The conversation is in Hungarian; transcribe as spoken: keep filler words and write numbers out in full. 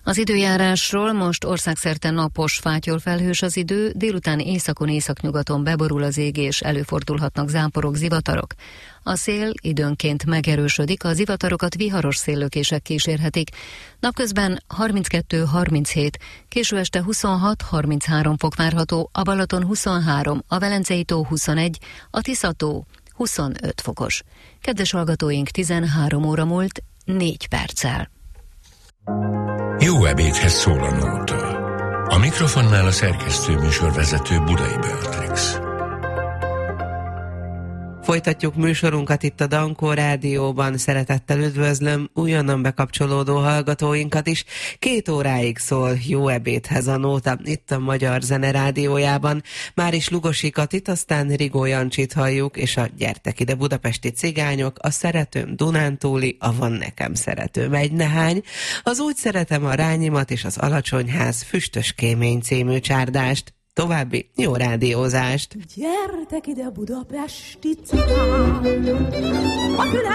Az időjárásról: most országszerte napos, fátyolfelhős az idő, délután északon északnyugaton beborul az ég és előfordulhatnak záporok, zivatarok. A szél időnként megerősödik, a zivatarokat viharos széllökések kísérhetik. Napközben harminckettő harminchét, késő este huszonhat harminchárom fok várható, a Balaton huszonhárom, a Velencei tó huszonegy, a Tisza-tó huszonöt fokos. Kedves hallgatóink, tizenhárom óra múlt négy perccel. Jó ebédhez szól a nóta. A mikrofonnál a szerkesztő műsorvezető Budai Beatrix. Folytatjuk műsorunkat itt a Dankó Rádióban. Szeretettel üdvözlöm újonnan bekapcsolódó hallgatóinkat is. Két óráig szól Jó ebédhez a nóta itt a Magyar Zene Rádiójában. Már is Lugosi Katit, aztán Rigó Jancsit halljuk, és a Gyertek ide budapesti cigányok, a Szeretőm Dunántúli, a Van nekem szeretőm egy nehány, az Úgy szeretem a rányimat és az Alacsonyház Füstös kémény című csárdást. További jó rádiózást! Gyertek ide budapesti cigány,